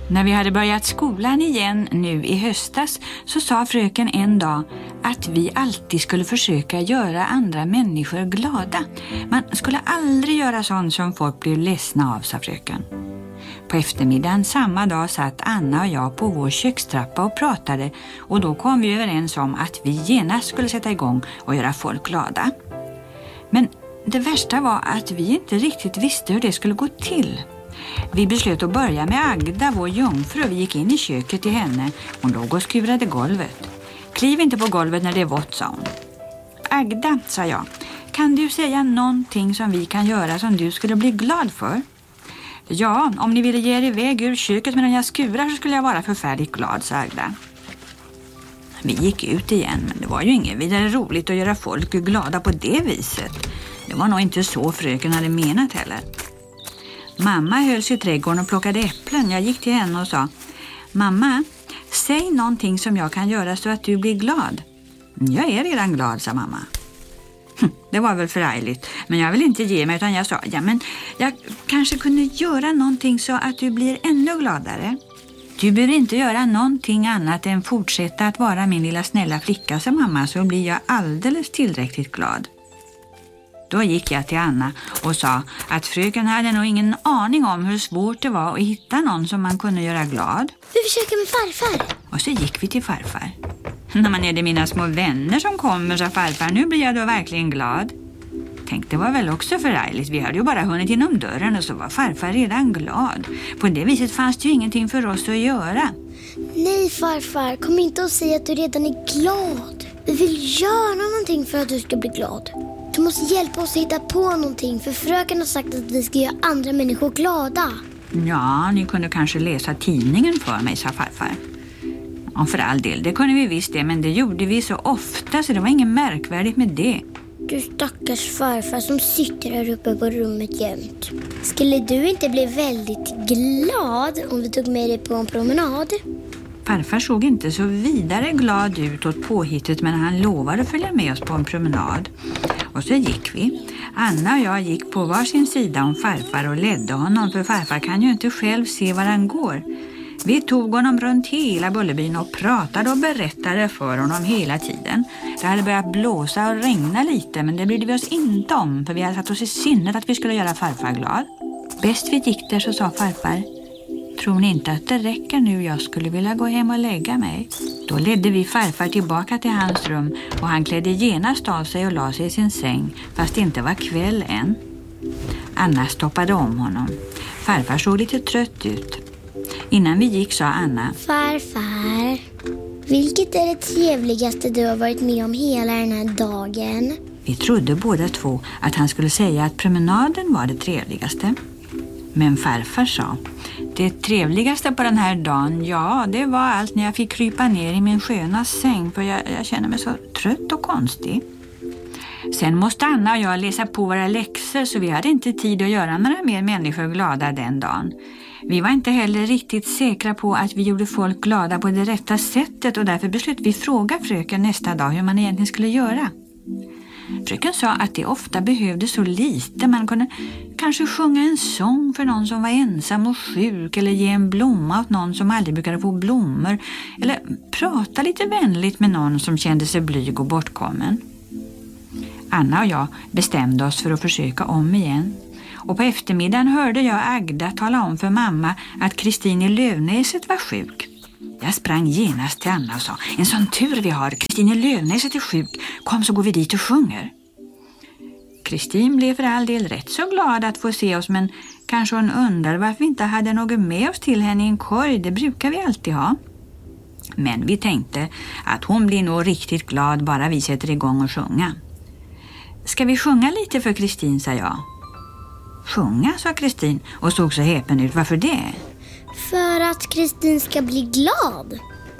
När vi hade börjat skolan igen nu i höstas så sa fröken en dag att vi alltid skulle försöka göra andra människor glada. Man skulle aldrig göra sånt som folk blev ledsna av, sa fröken. På eftermiddagen samma dag satt Anna och jag på vår kökstrappa och pratade, och då kom vi överens om att vi genast skulle sätta igång och göra folk glada. Men det värsta var att vi inte riktigt visste hur det skulle gå till. Vi beslöt att börja med Agda, vår jungfru, och vi gick in i köket till henne. Hon låg och skurade golvet. Kliv inte på golvet när det är vått, sa hon. Agda, sa jag, kan du säga någonting som vi kan göra som du skulle bli glad för? Ja, om ni ville ge er iväg ur köket medan jag skurar så skulle jag vara förfärligt glad, sa Agda. Vi gick ut igen, men det var ju inget vidare roligt att göra folk glada på det viset. Det var nog inte så fröken hade menat heller. Mamma höll sig i trädgården och plockade äpplen. Jag gick till henne och sa, mamma, säg någonting som jag kan göra så att du blir glad. Jag är redan glad, sa mamma. Det var väl förargligt, men jag vill inte ge mig, utan jag sa, ja men jag kanske kunde göra någonting så att du blir ännu gladare. Du behöver inte göra någonting annat än fortsätta att vara min lilla snälla flicka, sa mamma, så blir jag alldeles tillräckligt glad. Då gick jag till Anna och sa att fröken hade nog ingen aning om hur svårt det var att hitta någon som man kunde göra glad. Vi försöker med farfar. Och så gick vi till farfar. När man är det mina små vänner som kommer, sa farfar, nu blir jag då verkligen glad. Tänk, det var väl också förargligt. Vi hade ju bara hunnit inom dörren och så var farfar redan glad. På det viset fanns det ju ingenting för oss att göra. Nej farfar, kom inte och säg att du redan är glad. Vi vill göra någonting för att du ska bli glad. Du måste hjälpa oss att hitta på någonting, för fröken har sagt att vi ska göra andra människor glada. Ja, ni kunde kanske läsa tidningen för mig, sa farfar. Ja, för all del, det kunde vi visst det, men det gjorde vi så ofta så det var inget märkvärdigt med det. Du stackars farfar som sitter här uppe på rummet jämt. Skulle du inte bli väldigt glad om vi tog med dig på en promenad? Farfar såg inte så vidare glad ut åt påhittet, men han lovade att följa med oss på en promenad. Och så gick vi. Anna och jag gick på varsin sida om farfar och ledde honom, för farfar kan ju inte själv se var han går. Vi tog honom runt hela Bullerbyn och pratade och berättade för honom hela tiden. Det hade börjat blåsa och regna lite, men det brydde vi oss inte om, för vi hade satt oss i sinnet att vi skulle göra farfar glad. Bäst vi gick där så sa farfar, tror ni inte att det räcker nu, jag skulle vilja gå hem och lägga mig? Då ledde vi farfar tillbaka till hans rum och han klädde genast av sig och la sig i sin säng, fast det inte var kväll än. Anna stoppade om honom. Farfar såg lite trött ut. Innan vi gick sa Anna, farfar, vilket är det trevligaste du har varit med om hela den här dagen? Vi trodde båda två att han skulle säga att promenaden var det trevligaste. Men farfar sa, det trevligaste på den här dagen, ja, det var allt när jag fick krypa ner i min sköna säng, för jag känner mig så trött och konstig. Sen måste Anna och jag läsa på våra läxor, så vi hade inte tid att göra några mer människor glada den dagen. Vi var inte heller riktigt säkra på att vi gjorde folk glada på det rätta sättet, och därför beslöt vi fråga fröken nästa dag hur man egentligen skulle göra. Fröken sa att det ofta behövde så lite. Man kunde kanske sjunga en sång för någon som var ensam och sjuk, eller ge en blomma åt någon som aldrig brukade få blommor, eller prata lite vänligt med någon som kände sig blyg och bortkommen. Anna och jag bestämde oss för att försöka om igen. Och på eftermiddagen hörde jag Agda tala om för mamma att Kristin i Lövnäset var sjuk. Jag sprang genast till Anna och sa, en sån tur vi har, Kristin i Lövnäset är sjuk, kom så går vi dit och sjunger. Kristin blev för all del rätt så glad att få se oss, men kanske hon undrade varför vi inte hade något med oss till henne i en korg, det brukar vi alltid ha. Men vi tänkte att hon blir nog riktigt glad bara vi sätter igång och sjunga. Ska vi sjunga lite för Kristin, sa jag. Sjunga, sa Kristin och såg så häpen ut. Varför det? För att Kristin ska bli glad.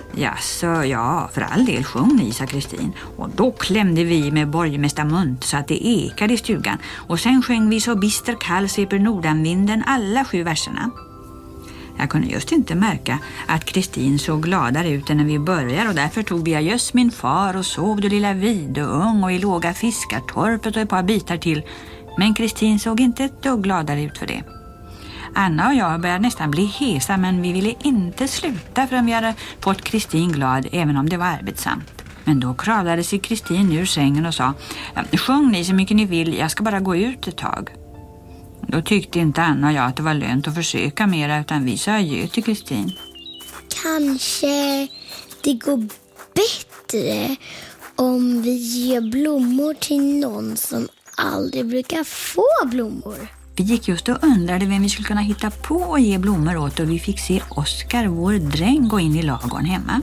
Ja, för all del, sjung ni, sa Kristin. Och då klämde vi med borgmästarmunt så att det ekade i stugan. Och sen sjöng vi så bister kall sveper nordanvinden alla 7 verserna. Jag kunde just inte märka att Kristin såg gladare ut än när vi började, och därför tog vi adjöss min far och sov du lilla Vidung och i låga fiskartorpet och ett par bitar till. Men Kristin såg inte ett dugg gladare ut för det. Anna och jag började nästan bli hesa, men vi ville inte sluta förrän vi hade fått Kristin glad, även om det var arbetsamt. Men då kravlade sig Kristin ur sängen och sa: sjung ni så mycket ni vill, jag ska bara gå ut ett tag. Då tyckte inte Anna och jag att det var lönt att försöka mera, utan vi sa adjö till Kristin. Kanske det går bättre om vi ger blommor till någon som aldrig brukar få blommor. Vi gick just och undrade vem vi skulle kunna hitta på och ge blommor åt, och vi fick se Oskar, vår dräng, gå in i ladugården hemma.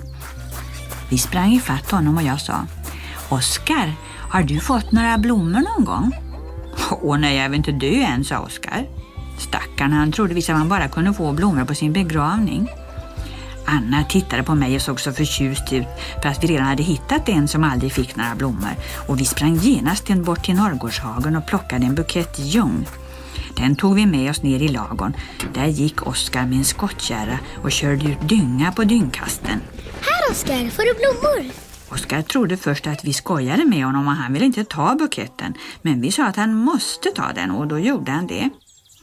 Vi sprang ifatt honom och jag sa: Oskar, har du fått några blommor någon gång? Åh nej, jag vill inte dö än, sa Oskar. Stackarn, han trodde visst att man bara kunde få blommor på sin begravning. Anna tittade på mig och såg så förtjust ut, för att vi redan hade hittat en som aldrig fick några blommor, och vi sprang genast bort till Norrgårdshagen och plockade en bukett ljung. Den tog vi med oss ner i ladugården. Där gick Oskar med en skottkärra och körde ut dynga på dyngkasten. Här, Oskar, får du blommor? Oskar trodde först att vi skojade med honom och han ville inte ta buketten, men vi sa att han måste ta den, och då gjorde han det.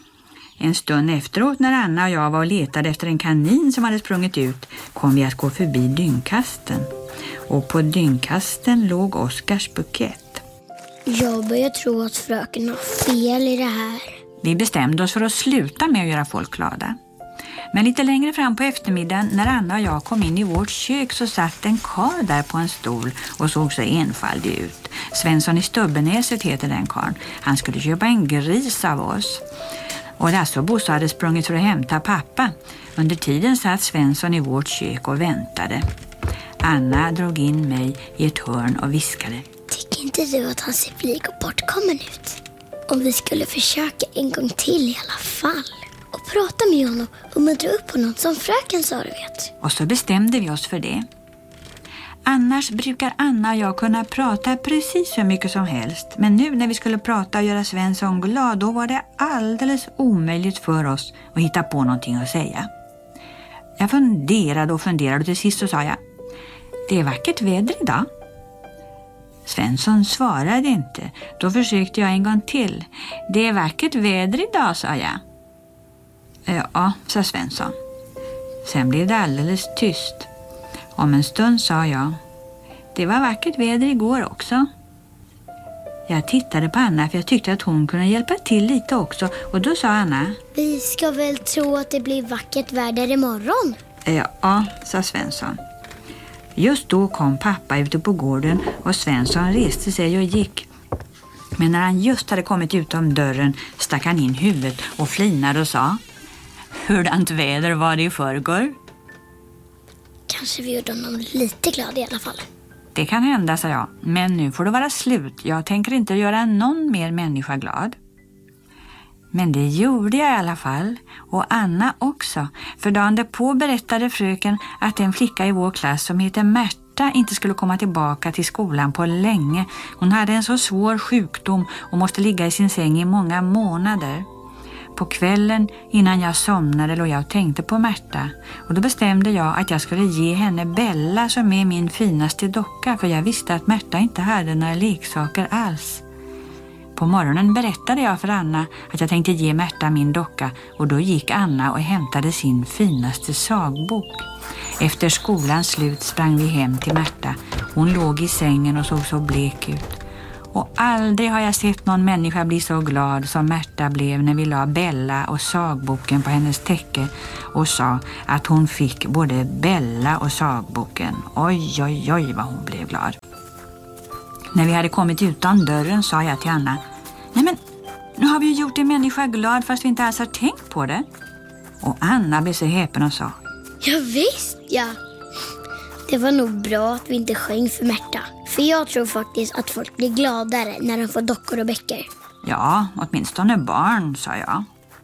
En stund efteråt, när Anna och jag var och letade efter en kanin som hade sprungit ut, kom vi att gå förbi dyngkasten. Och på dyngkasten låg Oskars bukett. Jag börjar tro att fröken har fel i det här. Vi bestämde oss för att sluta med att göra folk glada. Men lite längre fram på eftermiddagen, när Anna och jag kom in i vårt kök, så satt en karl där på en stol och såg så enfaldig ut. Svensson i Stubbenäset heter den karln. Han skulle köpa en gris av oss. Och Lasse och Bosse hade sprungit för att hämta pappa. Under tiden satt Svensson i vårt kök och väntade. Anna drog in mig i ett hörn och viskade: Tycker inte du att han ser blyg och bortkommen ut? Om vi skulle försöka en gång till i alla fall. Och prata med honom och muntra upp honom som fröken sa, du vet. Och så bestämde vi oss för det. Annars brukar Anna och jag kunna prata precis hur mycket som helst. Men nu när vi skulle prata och göra Svensson glad, då var det alldeles omöjligt för oss att hitta på någonting att säga. Jag funderade och till sist så sa jag: det är vackert väder idag. Svensson svarade inte. Då försökte jag en gång till. Det är vackert väder idag, sa jag. Ja, sa Svensson. Sen blev det alldeles tyst. Om en stund sa jag: det var vackert väder igår också. Jag tittade på Anna, för jag tyckte att hon kunde hjälpa till lite också. Och då sa Anna: vi ska väl tro att det blir vackert väder imorgon? Ja, sa Svensson. Just då kom pappa ute på gården och Svensson reste sig och gick. Men när han just hade kommit utom dörren stack han in huvudet och flinade och sa: hurdant väder var det i förrgår? Kanske vi gjorde honom lite glad i alla fall. Det kan hända, sa jag. Men nu får det vara slut. Jag tänker inte göra någon mer människa glad. Men det gjorde jag i alla fall. Och Anna också. För dagen därpå berättade fröken att en flicka i vår klass som heter Märta inte skulle komma tillbaka till skolan på länge. Hon hade en så svår sjukdom och måste ligga i sin säng i många månader. På kvällen innan jag somnade låg jag och tänkte på Märta, och då bestämde jag att jag skulle ge henne Bella som är min finaste docka, för jag visste att Märta inte hade några leksaker alls. På morgonen berättade jag för Anna att jag tänkte ge Märta min docka, och då gick Anna och hämtade sin finaste sagbok. Efter skolans slut sprang vi hem till Märta. Hon låg i sängen och såg så blek ut. Och aldrig har jag sett någon människa bli så glad som Märta blev när vi la Bella och sagboken på hennes täcke och sa att hon fick både Bella och sagboken. Oj, oj, oj vad hon blev glad. När vi hade kommit utan dörren sa jag till Anna: nej men, nu har vi ju gjort en människa glad fast vi inte alls har tänkt på det. Och Anna blev så häpen och sa: ja visst, ja. Det var nog bra att vi inte sjöng för Märta. För jag tror faktiskt att folk blir gladare när de får dockor och bäcker. Ja, åtminstone barn, sa jag.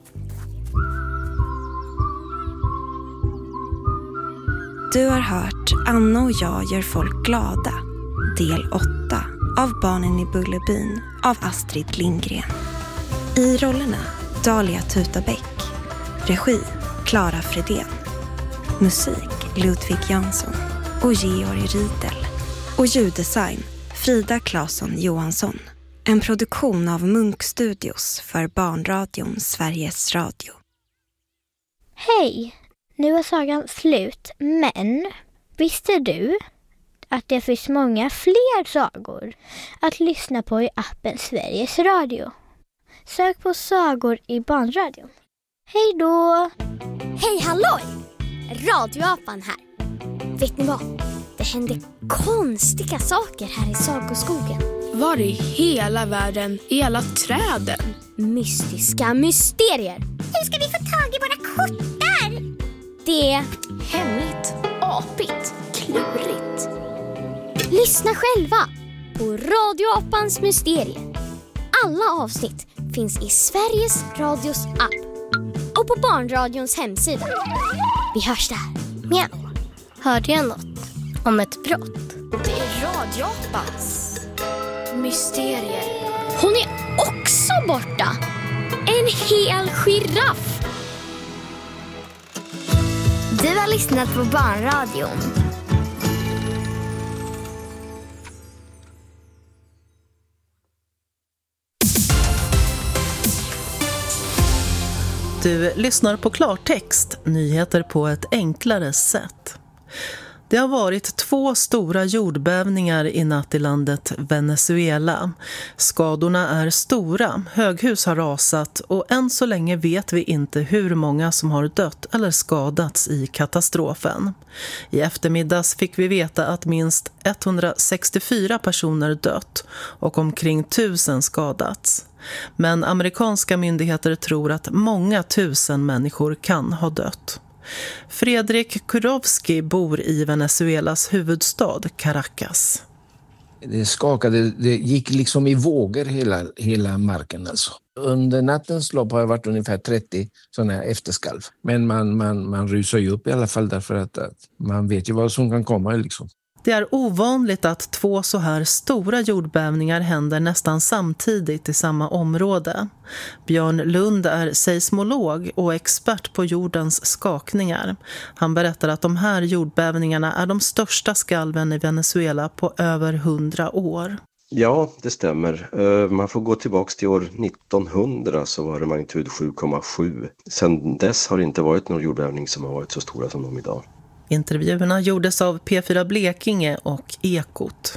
Du har hört Anna och jag gör folk glada. Del 8 av Barnen i Bullerbyn av Astrid Lindgren. I rollerna Dahlia Tutabäck. Regi Clara Fredén. Musik Ludvig Jansson och Georg Riedel. Och ljuddesign Frida Claesson Johansson. En produktion av Munk Studios för Barnradion Sveriges Radio. Hej! Nu är sagan slut, men visste du att det finns många fler sagor att lyssna på i appen Sveriges Radio? Sök på sagor i barnradion. Hej då! Hej halloj! Radioapan här. Vet ni vad? Det händer konstiga saker här i Sagoskogen. Var i hela världen är alla träden? Mystiska mysterier. Hur ska vi få tag i våra kottar? Det är hemligt, apigt, klurigt. Lyssna själva på Radioapans mysterier. Alla avsnitt finns i Sveriges Radios app och på Barnradions hemsida. Vi hörs där. Mjau. Hörde jag något om ett brott? Det är Radioapans mysterier. Hon är också borta. En hel giraff. Du har lyssnat på Barnradion. Du lyssnar på klartext, nyheter på ett enklare sätt. Det har varit 2 stora jordbävningar i natt i landet Venezuela. Skadorna är stora, höghus har rasat och än så länge vet vi inte hur många som har dött eller skadats i katastrofen. I eftermiddags fick vi veta att minst 164 personer dött och omkring 1000 skadats. Men amerikanska myndigheter tror att många tusen människor kan ha dött. Fredrik Kurowski bor i Venezuelas huvudstad Caracas. Det skakade, det gick liksom i vågor hela marken alltså. Under nattens lopp har det varit ungefär 30 sådana här efterskalv. Men man rusar ju upp i alla fall därför att man vet ju vad som kan komma liksom. Det är ovanligt att 2 så här stora jordbävningar händer nästan samtidigt i samma område. Björn Lund är seismolog och expert på jordens skakningar. Han berättar att de här jordbävningarna är de största skalven i Venezuela på över 100 år. Ja, det stämmer. Man får gå tillbaka till år 1900 så var det magnitud 7,7. Sedan dess har det inte varit någon jordbävning som har varit så stora som de idag. Intervjuerna gjordes av P4 Blekinge och Ekot.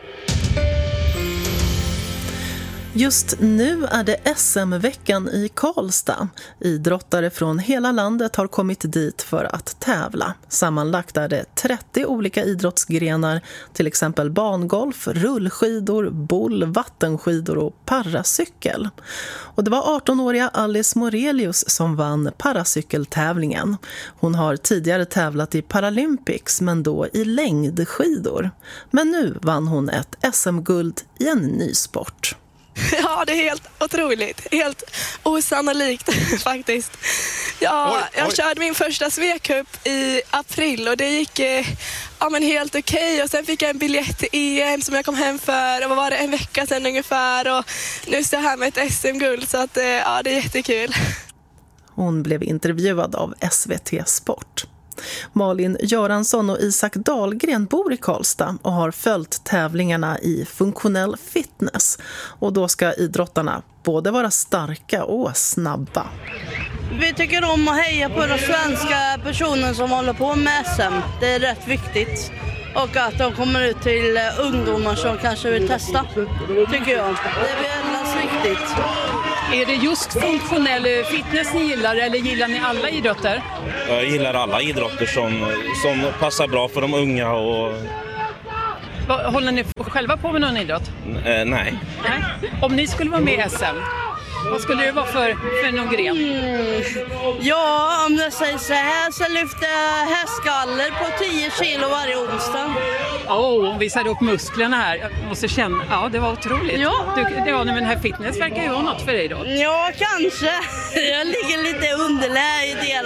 Just nu är det SM-veckan i Karlstad. Idrottare från hela landet har kommit dit för att tävla. Sammanlagt är det 30 olika idrottsgrenar, till exempel bangolf, rullskidor, boll, vattenskidor och paracykel. Och det var 18-åriga Alice Morelius som vann paracykeltävlingen. Hon har tidigare tävlat i Paralympics men då i längdskidor. Men nu vann hon ett SM-guld i en ny sport. Ja, det är helt otroligt. Helt osannolikt faktiskt. Ja, jag körde min första svekupp i april och det gick helt okej. Och sen fick jag en biljett till EM som jag kom hem för. Och vad var det, en vecka sedan ungefär. Och nu står jag här med ett SM-guld så att det är jättekul. Hon blev intervjuad av SVT Sport. Malin Göransson och Isak Dahlgren bor i Karlstad och har följt tävlingarna i funktionell fitness. Och då ska idrottarna både vara starka och snabba. Vi tycker om att heja på de svenska personer som håller på med SM. Det är rätt viktigt. Och att de kommer ut till ungdomar som kanske vill testa, tycker jag. Det är väldigt viktigt. Är det just funktionell fitness ni gillar eller gillar ni alla idrotter? Jag gillar alla idrotter som passar bra för de unga. Och... Håller ni själva på med någon idrott? Nej. Om ni skulle vara med i SM, vad skulle det vara för någon gren? Ja, om jag säger så här så lyfter jag hästskaller på 10 kilo varje onsdag. Visar upp musklerna här. Jag måste känna, ja det var otroligt. Ja. Men den här fitness verkar ju vara något för dig då. Ja, kanske. Jag ligger lite underlä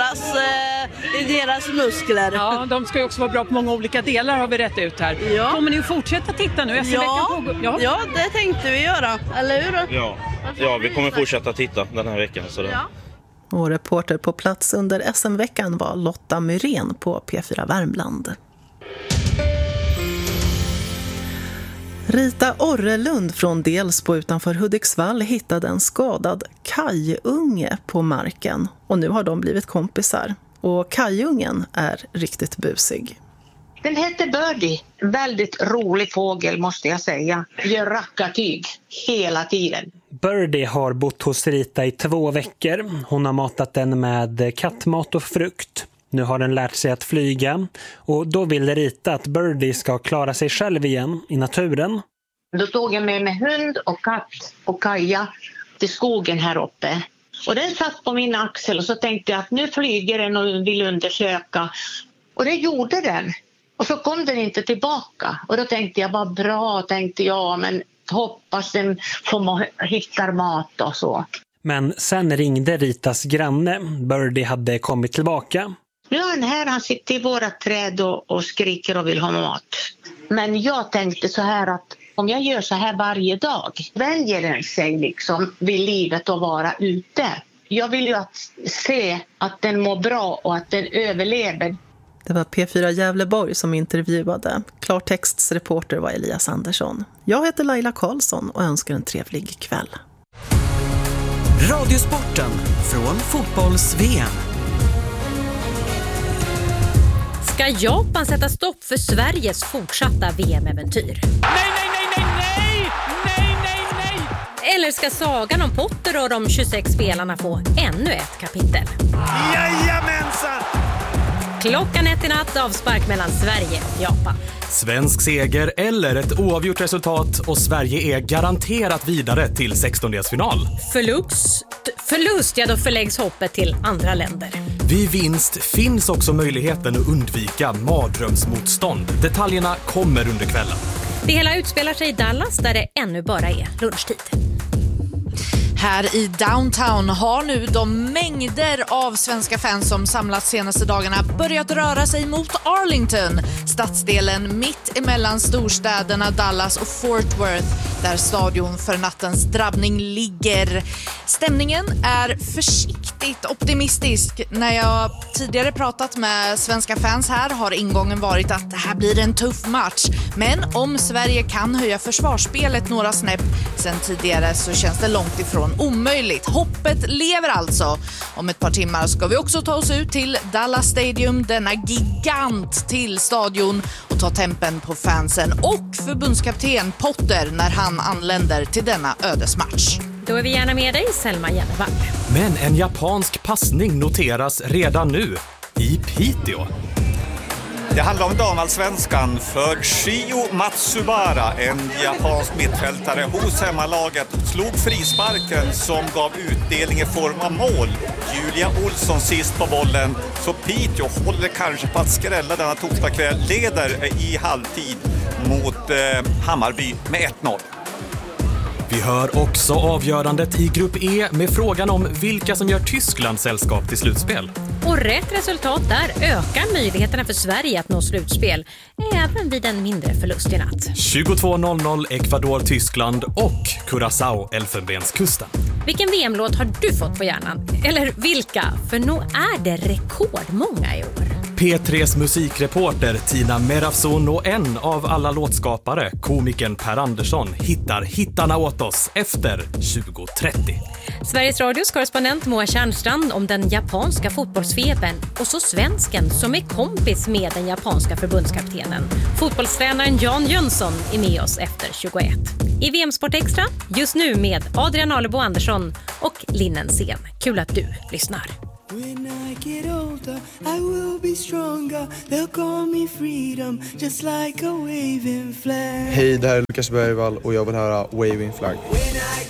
i deras muskler. Ja, de ska ju också vara bra på många olika delar har vi rätt ut här. Ja. Kommer ni att fortsätta titta nu? Ja, det tänkte vi göra, eller hur? Ja, vi kommer fortsätta titta den här veckan. Så ja. Och reporter på plats under SM-veckan var Lotta Myrén på P4 Värmland. Rita Orrelund från Delsbo utanför Hudiksvall hittade en skadad kajunge på marken och nu har de blivit kompisar. Och kajungen är riktigt busig. Den heter Birdie. Väldigt rolig fågel måste jag säga. Gör rackartyg hela tiden. Birdie har bott hos Rita i 2 veckor. Hon har matat den med kattmat och frukt. Nu har den lärt sig att flyga och då vill Rita att Birdie ska klara sig själv igen i naturen. Då tog jag med hund och katt och Kaja till skogen här uppe. Och den satt på min axel och så tänkte jag att nu flyger den och vill undersöka. Och det gjorde den. Och så kom den inte tillbaka. Och då tänkte jag, vad bra, tänkte jag, men hoppas den får hitta mat och så. Men sen ringde Ritas granne. Birdie hade kommit tillbaka. Nu är han här, han sitter i våra träd och skriker och vill ha mat. Men jag tänkte så här att om jag gör så här varje dag, vänjer den sig liksom vid livet att vara ute. Jag vill ju se att den mår bra och att den överlever. Det var P4 Gävleborg som intervjuade. Klartexts reporter var Elias Andersson. Jag heter Laila Karlsson och önskar en trevlig kväll. Radiosporten från fotbolls-VM. Ska Japan sätta stopp för Sveriges fortsatta VM-äventyr? Nej! Eller ska sagan om Potter och de 26 spelarna få ännu ett kapitel? Jajamensan! Klockan 1 i natt, avspark mellan Sverige och Japan. Svensk seger eller ett oavgjort resultat och Sverige är garanterat vidare till 16-delsfinal. Förlust, ja då förläggs hoppet till andra länder. Vid vinst finns också möjligheten att undvika mardrömsmotstånd. Detaljerna kommer under kvällen. Det hela utspelar sig i Dallas där det ännu bara är lunchtid. Här i downtown har nu de mängder av svenska fans som samlats senaste dagarna börjat röra sig mot Arlington, stadsdelen mitt emellan storstäderna Dallas och Fort Worth, där stadion för nattens drabbning ligger. Stämningen är försiktigt optimistisk. När jag tidigare pratat med svenska fans här har ingången varit att det här blir en tuff match. Men om Sverige kan höja försvarsspelet några snäpp sen tidigare så känns det långt ifrån omöjligt. Hoppet lever alltså. Om ett par timmar ska vi också ta oss ut till Dallas Stadium, denna gigant till stadion, och ta tempen på fansen och förbundskapten Potter när han anländer till denna ödesmatch. Då är vi gärna med dig, Selma Jennevall. Men en japansk passning noteras redan nu i Piteå. Det handlar om damallsvenskan för Shio Matsubara, en japansk mittfältare hos hemmalaget, slog frisparken som gav utdelning i form av mål. Julia Olsson sist på bollen, så Piteå håller kanske på att skrälla denna torsdagskväll, leder i halvtid mot Hammarby med 1-0. Vi hör också avgörandet i grupp E med frågan om vilka som gör Tysklands sällskap till slutspel. Och rätt resultat där ökar möjligheterna för Sverige att nå slutspel, även vid en mindre förlust i natt. 22:00 Ecuador-Tyskland och Curaçao-Elfenbenskusten. Vilken VM-låt har du fått på hjärnan? Eller vilka? För nog är det rekordmånga i år. P3s musikreporter Tina Merafson och en av alla låtskapare, komikern Per Andersson, hittar hittarna åt oss efter 20:30. Sveriges Radios korrespondent Moa Tjärnstrand om den japanska fotbollsfebern och så svensken som är kompis med den japanska förbundskaptenen. Fotbollstränaren Jan Jönsson är med oss efter 21. I VM-sport extra, just nu med Adrian Alebo Andersson och Linnen Sen. Kul att du lyssnar. When I get older, I will be stronger. They'll call me freedom, just like a waving flag. Hej, det här är Lukas Bergvall och jag vill höra Waving Flag.